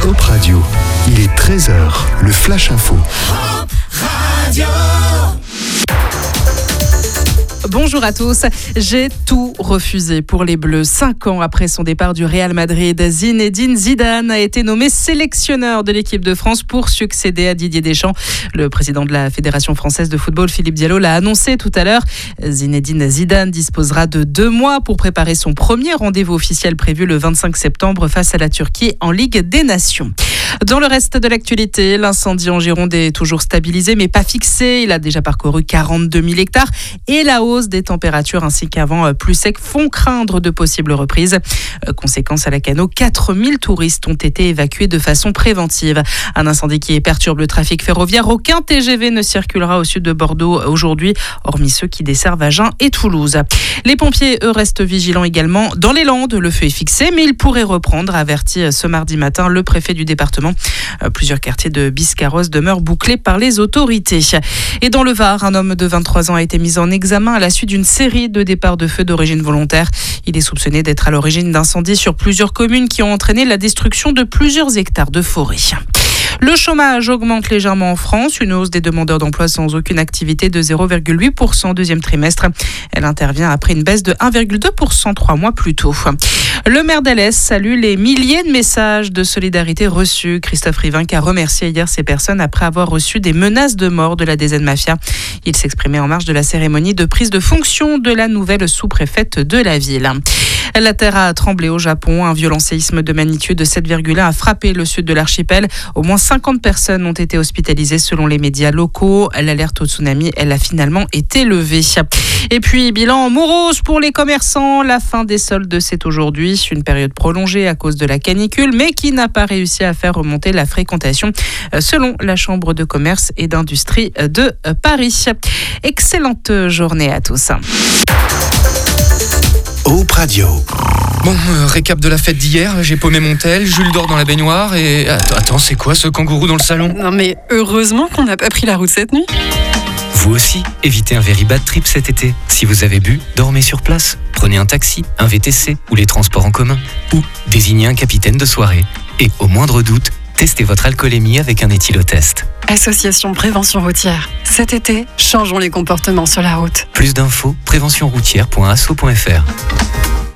Hop Radio, il est 13h, le Flash Info. Hop Radio. Bonjour à tous. J'ai tout refusé pour les Bleus. 5 ans après son départ du Real Madrid, Zinedine Zidane a été nommé sélectionneur de l'équipe de France pour succéder à Didier Deschamps. Le président de la Fédération française de football, Philippe Diallo, l'a annoncé tout à l'heure. Zinedine Zidane disposera de 2 mois pour préparer son premier rendez-vous officiel prévu le 25 septembre face à la Turquie en Ligue des Nations. Dans le reste de l'actualité, l'incendie en Gironde est toujours stabilisé mais pas fixé. Il a déjà parcouru 42 000 hectares et la hausse des températures ainsi qu'un vent plus sec font craindre de possibles reprises. Conséquence à Lacanau, 4 000 touristes ont été évacués de façon préventive. Un incendie qui perturbe le trafic ferroviaire. Aucun TGV ne circulera au sud de Bordeaux aujourd'hui, hormis ceux qui desservent Agen et Toulouse. Les pompiers, eux, restent vigilants également. Dans les Landes, le feu est fixé, mais il pourrait reprendre, averti ce mardi matin le préfet du département. Plusieurs quartiers de Biscarrosse demeurent bouclés par les autorités. Et dans le Var, un homme de 23 ans a été mis en examen à la suite d'une série de départs de feu d'origine volontaire. Il est soupçonné d'être à l'origine d'incendies sur plusieurs communes qui ont entraîné la destruction de plusieurs hectares de forêt. Le chômage augmente légèrement en France, une hausse des demandeurs d'emploi sans aucune activité de 0,8% au deuxième trimestre. Elle intervient après une baisse de 1,2% 3 mois plus tôt. Le maire d'Alès salue les milliers de messages de solidarité reçus. Christophe Rivinc a remercié hier ces personnes après avoir reçu des menaces de mort de la DZ Mafia. Il s'exprimait en marge de la cérémonie de prise de fonction de la nouvelle sous-préfète de la ville. La terre a tremblé au Japon. Un violent séisme de magnitude 7,1 a frappé le sud de l'archipel. Au moins 50 personnes ont été hospitalisées selon les médias locaux. L'alerte au tsunami, elle a finalement été levée. Et puis, bilan morose pour les commerçants. La fin des soldes, c'est aujourd'hui. Une période prolongée à cause de la canicule, mais qui n'a pas réussi à faire remonter la fréquentation, selon la Chambre de commerce et d'industrie de Paris. Excellente journée à tous. Hop Radio. Bon, récap de la fête d'hier, j'ai paumé mon tel, Jules dort dans la baignoire et... Attends, c'est quoi ce kangourou dans le salon ? Non mais heureusement qu'on n'a pas pris la route cette nuit. Vous aussi, évitez un very bad trip cet été. Si vous avez bu, dormez sur place. Prenez un taxi, un VTC ou les transports en commun. Ou désignez un capitaine de soirée. Et au moindre doute, testez votre alcoolémie avec un éthylotest. Association Prévention Routière. Cet été, changeons les comportements sur la route. Plus d'infos, préventionroutière.asso.fr.